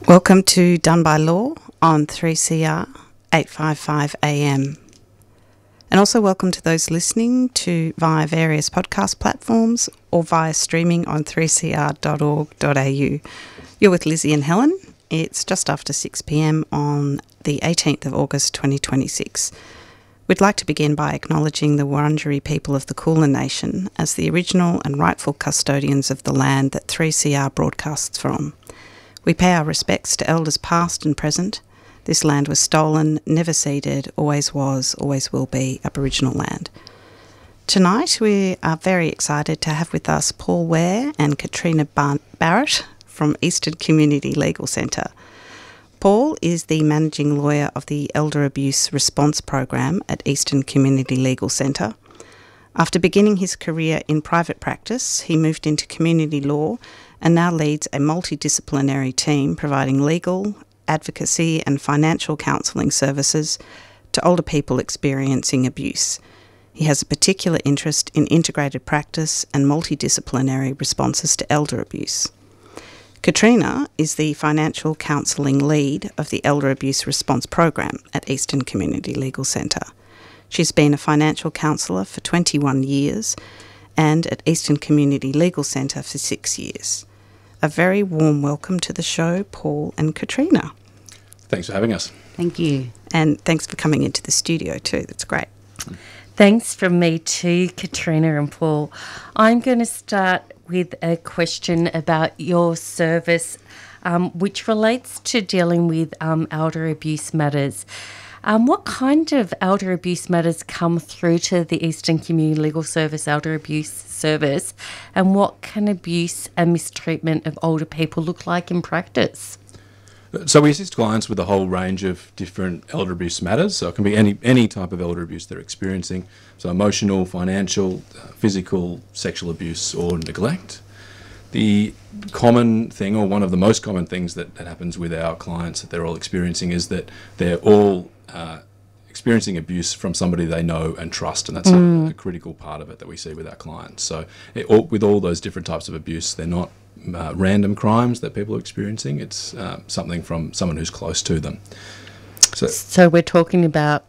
Welcome to Done by Law on 3CR 855 AM. And also welcome to those listening to via various podcast platforms or via streaming on 3cr.org.au. You're with Lizzie and Helen. It's just after 6 p.m. on the 18th of August 2026. We'd like to begin by acknowledging the Wurundjeri people of the Kulin Nation as the original and rightful custodians of the land that 3CR broadcasts from. We pay our respects to elders past and present. This land was stolen, never ceded, always was, always will be Aboriginal land. Tonight we are very excited to have with us Paul Ware and Katrina Barrett from Eastern Community Legal Centre. Paul is the Managing Lawyer of the Elder Abuse Response Program at Eastern Community Legal Centre. After beginning his career in private practice, he moved into community law and now leads a multidisciplinary team providing legal, advocacy and financial counselling services to older people experiencing abuse. He has a particular interest in integrated practice and multidisciplinary responses to elder abuse. Katrina is the financial counselling lead of the Elder Abuse Response Program at Eastern Community Legal Centre. She's been a financial counsellor for 21 years and at Eastern Community Legal Centre for 6 years. A very warm welcome to the show, Paul and Katrina. Thanks for having us. Thank you. And thanks for coming into the studio too. That's great. Thanks from me too, Katrina and Paul. I'm going to start with a question about your service, which relates to dealing with elder abuse matters. What kind of elder abuse matters come through to the Eastern Community Legal Service Elder Abuse Service, and what can abuse and mistreatment of older people look like in practice? So we assist clients with a whole range of different elder abuse matters. So it can be any type of elder abuse they're experiencing. So emotional, financial, physical, sexual abuse or neglect. The common thing, or one of the most common things that happens with our clients that they're all experiencing, is that they're all experiencing abuse from somebody they know and trust, and that's a critical part of it that we see with our clients. So with all those different types of abuse, they're not random crimes that people are experiencing. It's something from someone who's close to them. So we're talking about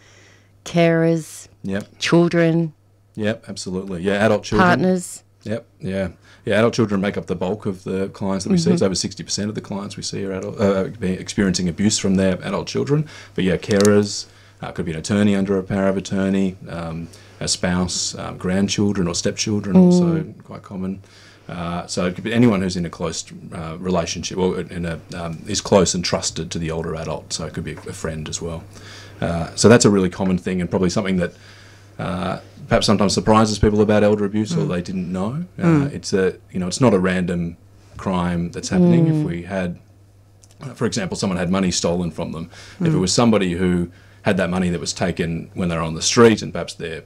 carers, children. Yep, absolutely. Yeah, adult children. Partners. Yep, yeah. Yeah, adult children make up the bulk of the clients that we see. It's over 60% of the clients we see are experiencing abuse from their adult children. But yeah, carers, could be an attorney under a power of attorney, a spouse, grandchildren or stepchildren, also quite common. So it could be anyone who's in a close relationship or is close and trusted to the older adult. So it could be a friend as well. So that's a really common thing, and probably something that perhaps sometimes surprises people about elder abuse, or they didn't know. It's not a random crime that's happening. If we had, for example, someone had money stolen from them, if it was somebody who had that money that was taken when they were on the street, and perhaps their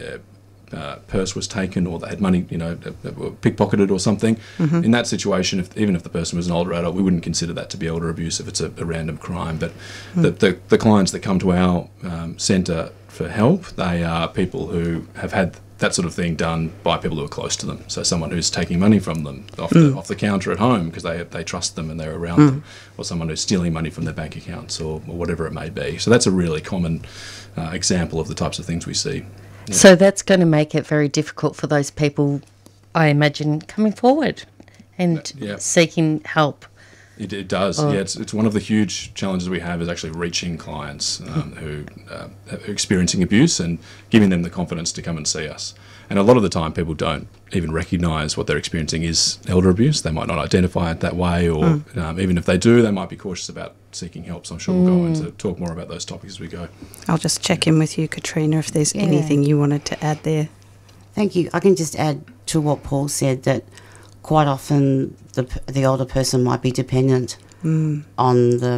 purse was taken, or they had money, pickpocketed or something. In that situation, even if the person was an older adult, we wouldn't consider that to be elder abuse if it's a random crime. But the clients that come to our centre for help, they are people who have had that sort of thing done by people who are close to them. So someone who's taking money from them off the counter at home because they trust them and they're around them, or someone who's stealing money from their bank accounts or whatever it may be. So that's a really common example of the types of things we see. Yeah. So that's going to make it very difficult for those people, I imagine, coming forward and seeking help. It does. Yeah, it's one of the huge challenges we have is actually reaching clients who are experiencing abuse and giving them the confidence to come and see us. And a lot of the time people don't even recognise what they're experiencing is elder abuse. They might not identify it that way, or even if they do, they might be cautious about seeking help. So I'm sure we'll go into talk more about those topics as we go. I'll just check in with you, Katrina, if there's anything you wanted to add there. Thank you. I can just add to what Paul said that quite often the older person might be dependent on the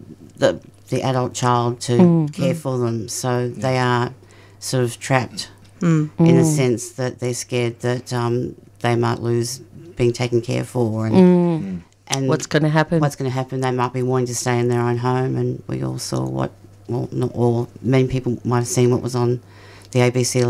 adult child to care for them. So they are sort of trapped in a sense that they're scared that they might lose being taken care for. And what's going to happen? What's going to happen? They might be wanting to stay in their own home. And we all saw many people might have seen what was on the ABC